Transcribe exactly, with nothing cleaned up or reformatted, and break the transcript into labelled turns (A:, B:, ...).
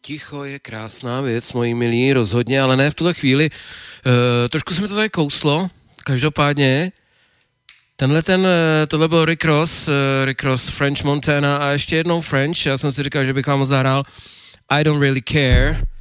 A: Ticho je krásná věc, moji milí, rozhodně, ale ne v tuhle chvíli. E, trošku se mi to tady kouslo, každopádně. Tenhle ten, tohle byl Rick Ross, Rick Ross, French Montana a ještě jednou French. Já jsem si říkal, že bych vám ho zahrál I Don't Really Care.